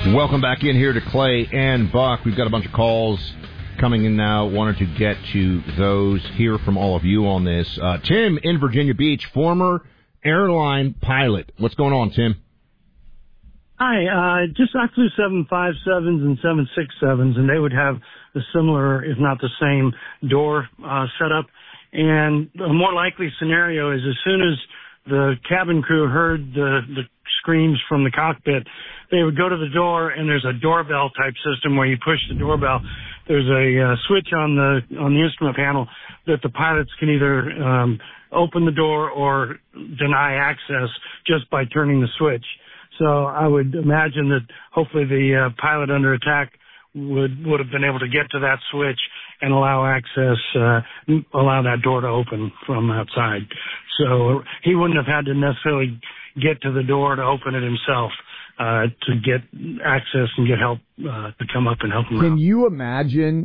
Welcome back in here to Clay and Buck. We've got a bunch of calls coming in now. Wanted to get to those, hear from all of you on this. Tim in Virginia Beach, former airline pilot. What's going on, Tim? Hi, just I flew 757s and 767s, and they would have a similar, if not the same, door setup. And the more likely scenario is as soon as the cabin crew heard the screams from the cockpit, they would go to the door, and there's a doorbell type system where you push the doorbell. There's a switch on the instrument panel that the pilots can either open the door or deny access just by turning the switch. So I would imagine that hopefully the pilot under attack would have been able to get to that switch and allow access, allow that door to open from outside. So he wouldn't have had to necessarily get to the door to open it himself to get access and get help to come up and help him out. Can you imagine,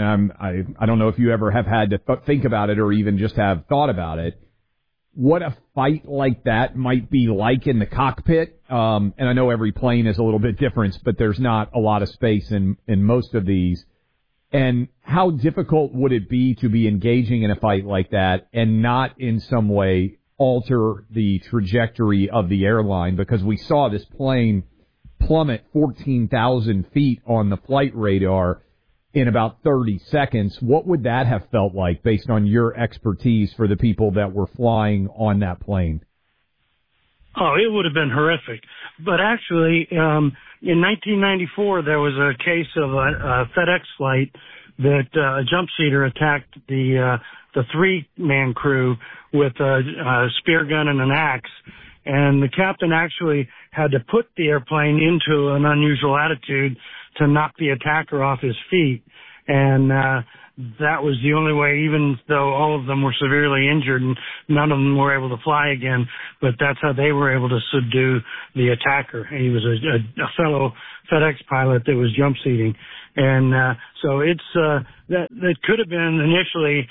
I don't know if you ever have had to think about it or even just have thought about it, what a fight like that might be like in the cockpit. And I know every plane is a little bit different, but there's not a lot of space in most of these. And how difficult would it be to be engaging in a fight like that and not in some way alter the trajectory of the airline? Because we saw this plane plummet 14,000 feet on the flight radar in about 30 seconds. What would that have felt like based on your expertise for the people that were flying on that plane? Oh, it would have been horrific. But actually, in 1994, there was a case of a FedEx flight that a jump seater attacked the three-man crew with a spear gun and an axe. And the captain actually had to put the airplane into an unusual attitude to knock the attacker off his feet. And that was the only way, even though all of them were severely injured and none of them were able to fly again. But that's how they were able to subdue the attacker. He was a fellow FedEx pilot that was jump seating. And so it's that could have been initially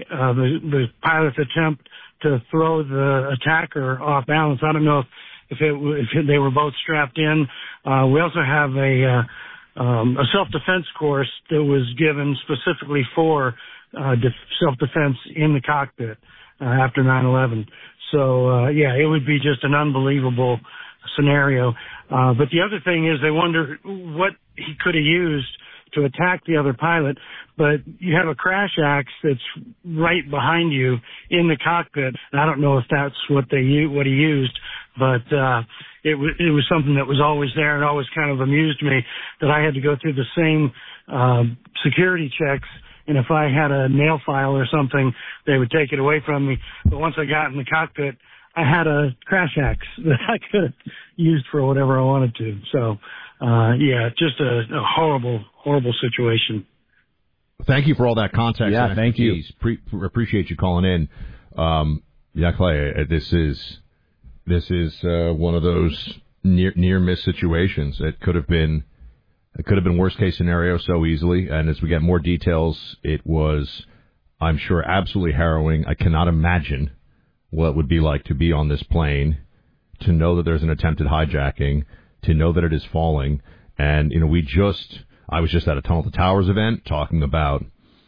the pilot's attempt to throw the attacker off balance. I don't know if they were both strapped in. We also have a self-defense course that was given specifically for self-defense in the cockpit after 9/11. So, it would be just an unbelievable scenario. But the other thing is they wonder what he could have used to attack the other pilot, but you have a crash axe that's right behind you in the cockpit. And I don't know if that's what he used, but it was something that was always there and always kind of amused me that I had to go through the same security checks. And if I had a nail file or something, they would take it away from me. But once I got in the cockpit, I had a crash axe that I could have used for whatever I wanted to. So, just a horrible, horrible situation. Thank you for all that context. Yeah, thank you. Appreciate you calling in. Clay, this is one of those near miss situations. It could have been worst case scenario so easily. And as we get more details, it was, I'm sure, absolutely harrowing. I cannot imagine what it would be like to be on this plane, to know that there's an attempted hijacking, to know that it is falling. And, I was just at a Tunnel to Towers event talking about,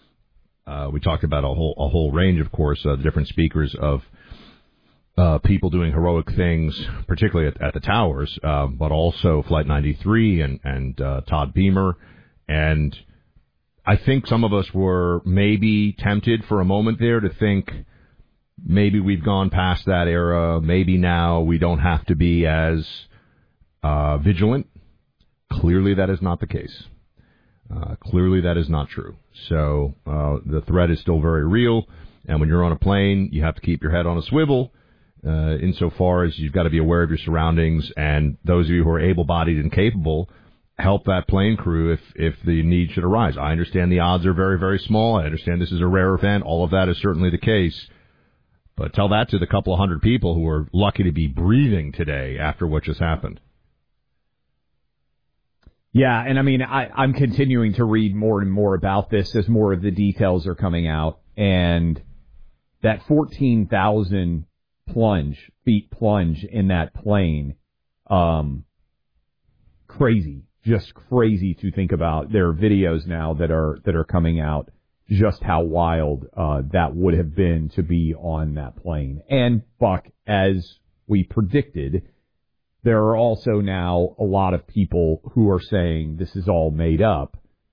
we talked about a whole range, of course, of different speakers of people doing heroic things, particularly at the towers, but also Flight 93 and Todd Beamer. And I think some of us were maybe tempted for a moment there to think maybe we've gone past that era. Maybe now we don't have to be as vigilant. Clearly that is not the case. Clearly that is not true. So the threat is still very real. And when you're on a plane, you have to keep your head on a swivel insofar as you've got to be aware of your surroundings. And those of you who are able-bodied and capable, help that plane crew if the need should arise. I understand the odds are very, very small. I understand this is a rare event. All of that is certainly the case. But tell that to the couple of hundred people who are lucky to be breathing today after what just happened. Yeah, and I mean, I'm continuing to read more and more about this as more of the details are coming out. And that 14,000 feet plunge in that plane, crazy. just crazy to think about. There are videos now that are coming out, just how wild that would have been to be on that plane. And, Buck, as we predicted, there are also now a lot of people who are saying this is all made up.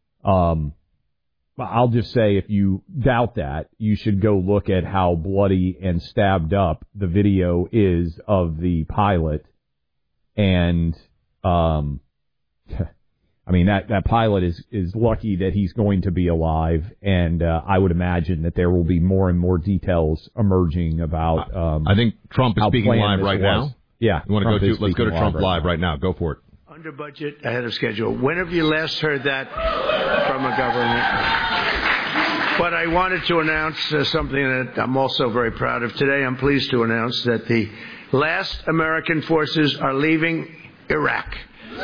I'll just say, if you doubt that, you should go look at how bloody and stabbed up the video is of the pilot. And, I mean, that pilot is lucky that he's going to be alive. And, I would imagine that there will be more and more details emerging about, I think Trump is speaking live right now. Yeah. You want to go to, let's go to Trump live right now. Go for it. Under budget, ahead of schedule. When have you last heard that from a government? But I wanted to announce something that I'm also very proud of today. I'm pleased to announce that the last American forces are leaving Iraq.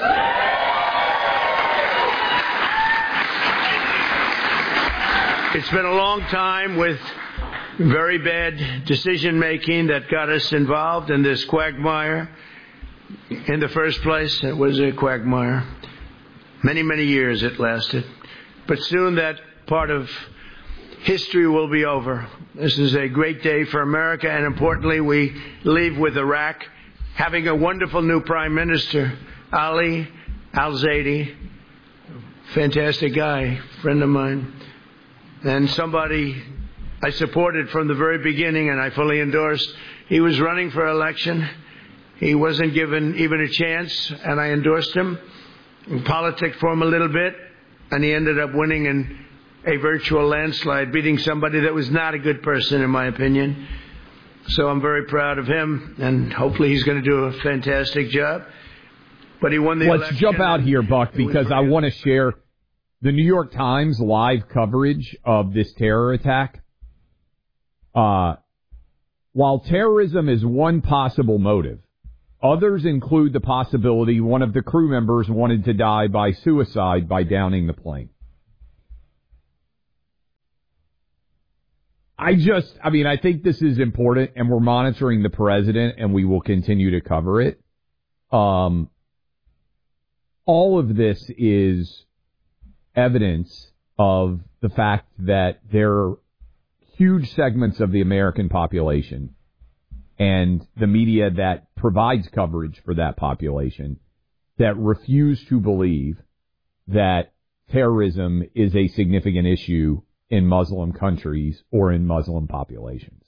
It's been a long time with very bad decision-making that got us involved in this quagmire. In the first place, it was a quagmire. Many, many years it lasted. But soon that part of history will be over. This is a great day for America, and importantly, we leave with Iraq having a wonderful new Prime Minister, Ali Al-Zaidi. Fantastic guy, friend of mine. And somebody I supported from the very beginning, and I fully endorsed. He was running for election. He wasn't given even a chance, and I endorsed him. Politics for him a little bit, and he ended up winning in a virtual landslide, beating somebody that was not a good person, in my opinion. So I'm very proud of him, and hopefully he's going to do a fantastic job. But he won the election. Let's jump out here, Buck, because I want to share the New York Times live coverage of this terror attack. While terrorism is one possible motive, others include the possibility one of the crew members wanted to die by suicide by downing the plane. I think this is important, and we're monitoring the president, and we will continue to cover it. All of this is evidence of the fact that there are huge segments of the American population and the media that provides coverage for that population that refuse to believe that terrorism is a significant issue in Muslim countries or in Muslim populations.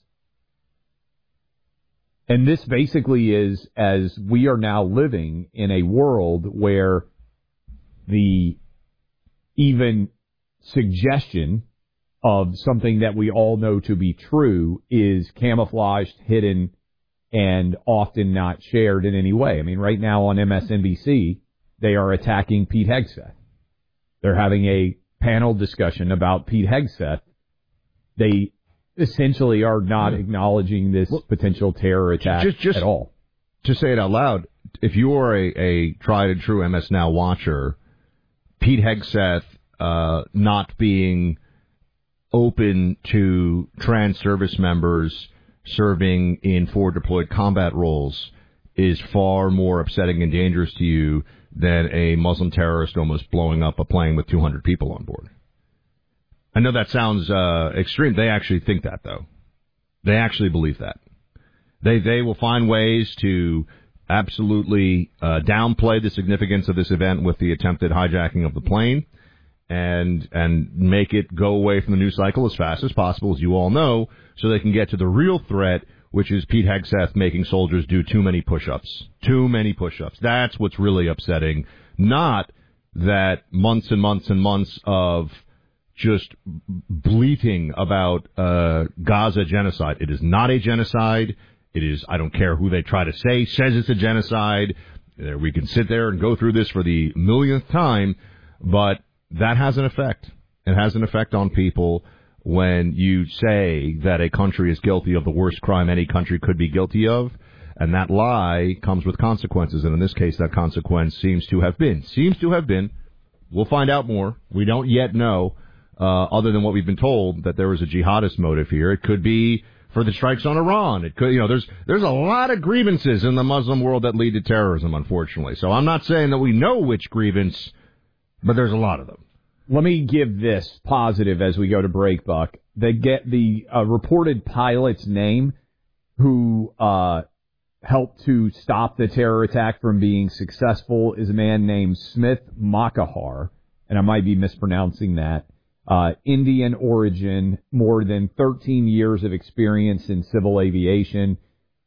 And this basically is, as we are now living in a world where the even suggestion of something that we all know to be true is camouflaged, hidden, and often not shared in any way. I mean, right now on MSNBC, they are attacking Pete Hegseth. They're having a panel discussion about Pete Hegseth. They essentially are not acknowledging this potential terror attack at all. To say it out loud, if you are a tried and true MS Now watcher, Pete Hegseth not being open to trans service members serving in forward deployed combat roles is far more upsetting and dangerous to you than a Muslim terrorist almost blowing up a plane with 200 people on board. I know that sounds extreme. They actually think that, though. They actually believe that. They will find ways to absolutely downplay the significance of this event with the attempted hijacking of the plane and make it go away from the news cycle as fast as possible, as you all know, so they can get to the real threat, which is Pete Hegseth making soldiers do too many push-ups. Too many push-ups. That's what's really upsetting. Not that months and months and months of just bleating about Gaza genocide. It is not a genocide. It is, I don't care who they try to say, says it's a genocide. We can sit there and go through this for the millionth time, but that has an effect. It has an effect on people when you say that a country is guilty of the worst crime any country could be guilty of, and that lie comes with consequences. And in this case, that consequence seems to have been. We'll find out more. We don't yet know, other than what we've been told, that there was a jihadist motive here. It could be for the strikes on Iran. It could, there's a lot of grievances in the Muslim world that lead to terrorism, unfortunately. So I'm not saying that we know which grievance, but there's a lot of them. Let me give this positive as we go to break, Buck. They get the reported pilot's name who helped to stop the terror attack from being successful is a man named Smith Makahar, and I might be mispronouncing that. Indian origin, more than 13 years of experience in civil aviation,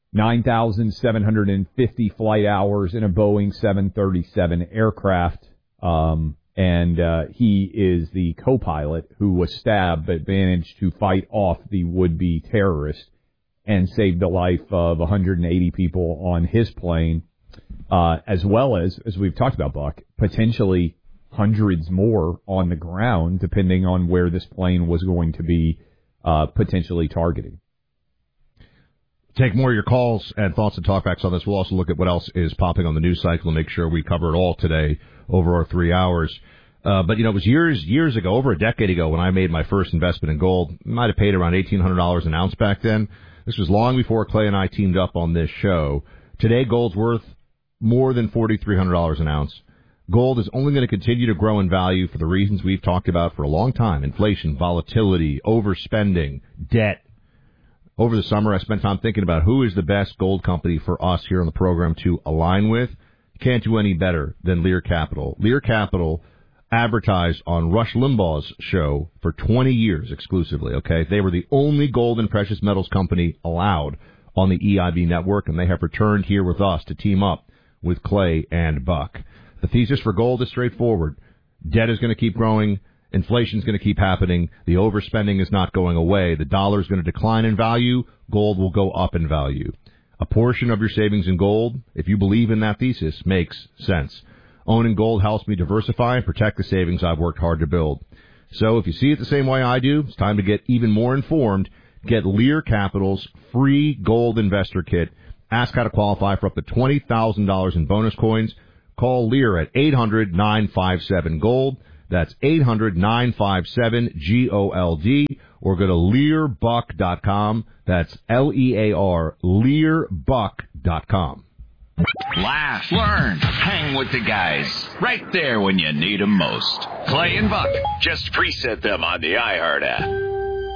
9,750 flight hours in a Boeing 737 aircraft. And he is the co-pilot who was stabbed but managed to fight off the would-be terrorist and saved the life of 180 people on his plane, as well as we've talked about, Buck, potentially hundreds more on the ground, depending on where this plane was going to be potentially targeting. Take more of your calls and thoughts and talkbacks on this. We'll also look at what else is popping on the news cycle and make sure we cover it all today over our 3 hours. But, it was years ago, over a decade ago, when I made my first investment in gold. Might have paid around $1,800 an ounce back then. This was long before Clay and I teamed up on this show. Today, gold's worth more than $4,300 an ounce. Gold is only going to continue to grow in value for the reasons we've talked about for a long time. Inflation, volatility, overspending, debt. Over the summer, I spent time thinking about who is the best gold company for us here on the program to align with. Can't do any better than Lear Capital. Lear Capital advertised on Rush Limbaugh's show for 20 years exclusively, okay? They were the only gold and precious metals company allowed on the EIB network, and they have returned here with us to team up with Clay and Buck. The thesis for gold is straightforward. Debt is going to keep growing. Inflation is going to keep happening. The overspending is not going away. The dollar is going to decline in value. Gold will go up in value. A portion of your savings in gold, if you believe in that thesis, makes sense. Owning gold helps me diversify and protect the savings I've worked hard to build. So if you see it the same way I do, it's time to get even more informed. Get Lear Capital's free gold investor kit. Ask how to qualify for up to $20,000 in bonus coins. Call Lear at 800-957-GOLD. That's 800-957-GOLD. Or go to LearBuck.com. That's L-E-A-R, LearBuck.com. Laugh, learn, hang with the guys. Right there when you need them most. Clay and Buck. Just preset them on the iHeart app.